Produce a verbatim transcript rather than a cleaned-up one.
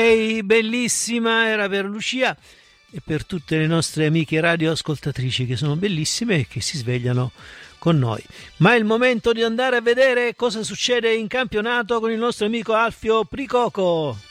Ehi, bellissima era per Lucia e per tutte le nostre amiche radioascoltatrici che sono bellissime e che si svegliano con noi. Ma è il momento di andare a vedere cosa succede in campionato con il nostro amico Alfio Pricoco.